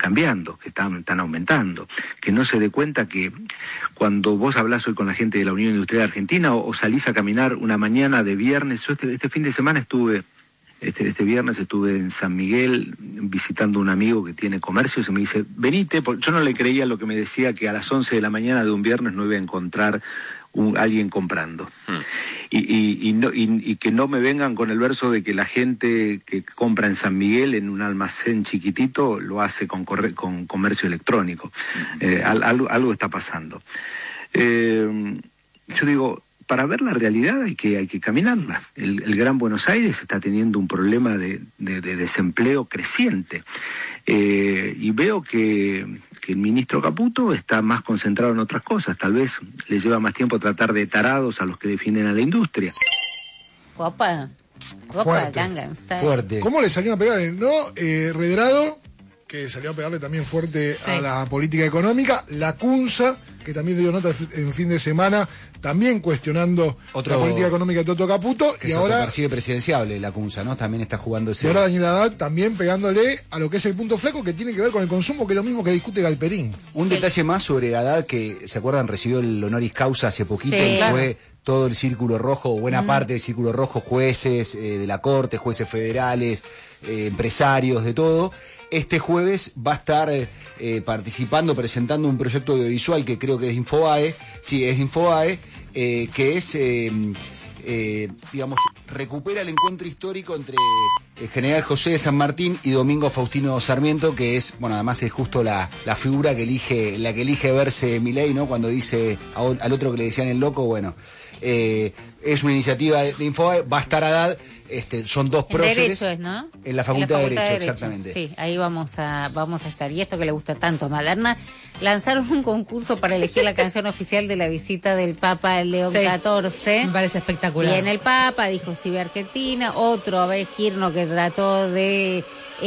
cambiando, que están aumentando, que no se dé cuenta que cuando vos hablás hoy con la gente de la Unión Industrial Argentina o salís a caminar una mañana de viernes, yo este fin de semana estuve... Este viernes estuve en San Miguel visitando a un amigo que tiene comercio y se me dice, venite, porque yo no le creía lo que me decía que a las 11 de la mañana de un viernes no iba a encontrar alguien comprando. Y que no me vengan con el verso de que la gente que compra en San Miguel en un almacén chiquitito lo hace con comercio electrónico. Algo está pasando. Yo digo, para ver la realidad hay que caminarla. El Gran Buenos Aires está teniendo un problema de desempleo creciente. Y veo que el ministro Caputo está más concentrado en otras cosas. Tal vez le lleva más tiempo tratar de tarados a los que defienden a la industria. Opa, fuerte. ¿Cómo le salió a pegar? ¿No? Redrado, que salió a pegarle también fuerte a la política económica. La Cunza, que también dio nota en fin de semana, también cuestionando la política económica de Toto Caputo. Y ahora persigue presidenciable la Cunza, ¿no? También está jugando ese... Y ahora Daniel Haddad también pegándole a lo que es el punto flaco, que tiene que ver con el consumo, que es lo mismo que discute Galperín. Un detalle más sobre Haddad, que, ¿se acuerdan? Recibió el honoris causa hace poquito, y fue todo el Círculo Rojo, buena parte del Círculo Rojo, jueces de la Corte, jueces federales, empresarios, de todo. Este jueves va a estar participando, presentando un proyecto audiovisual que creo que es de Infobae, que es, digamos, recupera el encuentro histórico entre el general José de San Martín y Domingo Faustino Sarmiento, que es, bueno, además es justo la figura que elige verse Milei, ¿no? Cuando dice al otro que le decían el loco, bueno, es una iniciativa de Infobae, va a estar Haddad. Son dos próceres. Derecho es, ¿no? En la Facultad de Derecho, exactamente. Sí, ahí vamos a estar. Y esto que le gusta tanto a Maderna, lanzaron un concurso para elegir la canción oficial de la visita del Papa León XIV. Me parece espectacular. Y en el Papa dijo, si ve Argentina, otro, a ver, Quirno, que trató de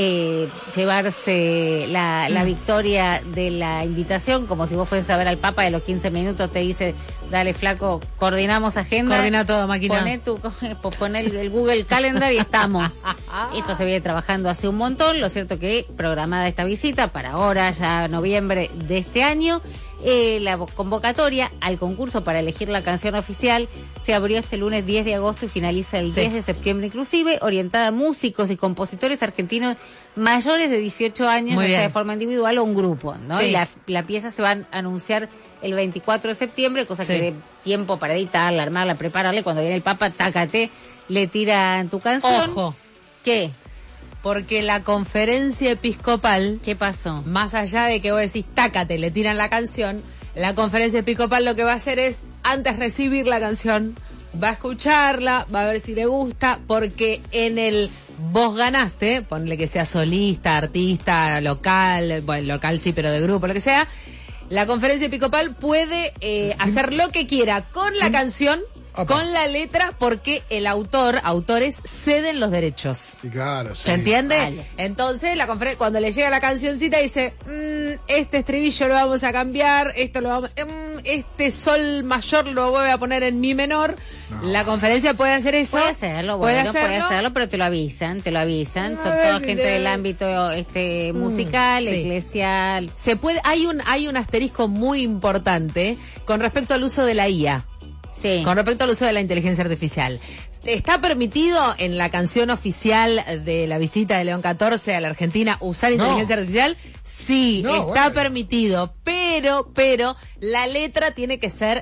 llevarse la victoria de la invitación, como si vos fueses a ver al Papa, de los 15 minutos te dice, dale flaco, coordinamos agenda. Coordina todo, máquina. Poné el Google Calendar y estamos. Esto se viene trabajando hace un montón. Lo cierto que programada esta visita para ahora, ya noviembre de este año, la convocatoria al concurso para elegir la canción oficial se abrió este lunes 10 de agosto y finaliza el 10 de septiembre inclusive, orientada a músicos y compositores argentinos mayores de 18 años, ya sea de forma individual o un grupo, ¿no? Y la pieza se va a anunciar el 24 de septiembre, cosa que dé tiempo para editarla, armarla, prepararla, cuando viene el Papa, tácate, le tiran tu canción. Ojo. ¿Qué? Porque la conferencia episcopal... ¿Qué pasó? Más allá de que vos decís, tácate, le tiran la canción, la conferencia episcopal lo que va a hacer es, antes recibir la canción, va a escucharla, va a ver si le gusta, porque en el vos ganaste, ponle que sea solista, artista, local, bueno, local sí, pero de grupo, lo que sea, la conferencia episcopal puede hacer lo que quiera con la canción, con la letra, porque autores ceden los derechos. Sí, claro, sí. ¿Se entiende? Vale. Entonces, cuando le llega la cancioncita dice, este estribillo lo vamos a cambiar, esto lo vamos, este sol mayor lo voy a poner en mi menor. No. La conferencia puede hacer eso. Puede hacerlo, puede hacerlo, pero te lo avisan. Son toda gente del ámbito musical, eclesial. Se puede, hay un asterisco muy importante con respecto al uso de la IA. Sí. Con respecto al uso de la inteligencia artificial. ¿Está permitido en la canción oficial de la visita de León XIV a la Argentina usar inteligencia artificial? Sí, está permitido, pero la letra tiene que ser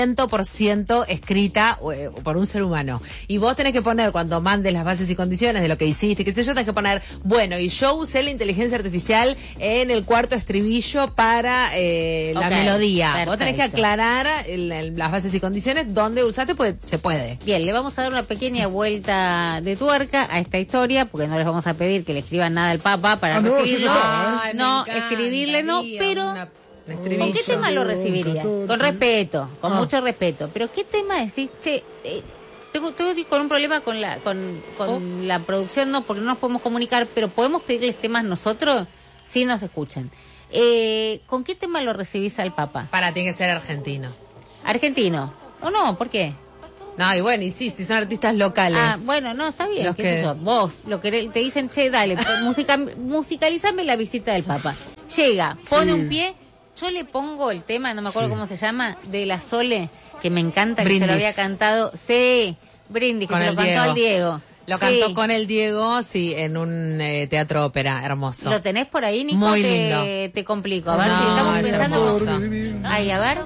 100% escrita por un ser humano. Y vos tenés que poner, cuando mandes las bases y condiciones de lo que hiciste, qué sé yo, tenés que poner, bueno, y yo usé la inteligencia artificial en el cuarto estribillo para la melodía. Perfecto. Vos tenés que aclarar las bases y condiciones donde usaste, pues se puede. Bien, le vamos a dar una pequeña vuelta de tuerca a esta historia, porque no les vamos a pedir que le escriban nada al Papa para recibirlo. No, escribirle no, pero ¿con qué tema lo recibiría? Con respeto, con mucho respeto. Pero ¿qué tema decís? Che, tengo con un problema con la producción, no, porque no nos podemos comunicar, pero ¿podemos pedirles temas nosotros? Sí nos escuchan. ¿Con qué tema lo recibís al Papa? Tiene que ser argentino. ¿Argentino? ¿O no? ¿Por qué? No, y bueno, y sí, si son artistas locales. Bueno, no, está bien. Los ¿Qué que- sé yo? Vos, te dicen, che, dale, musicalizame la visita del Papa. Llega, pone un pie, yo le pongo el tema, no me acuerdo cómo se llama, de la Sole, que me encanta, que se lo había cantado. Sí, Brindis, que Con se lo el cantó Diego. al Diego. Lo cantó con el Diego, sí, en un teatro ópera hermoso. ¿Lo tenés por ahí, Nico? Muy lindo. Te complico. A ver No, si estamos es pensando. hermoso. Ay, a ver.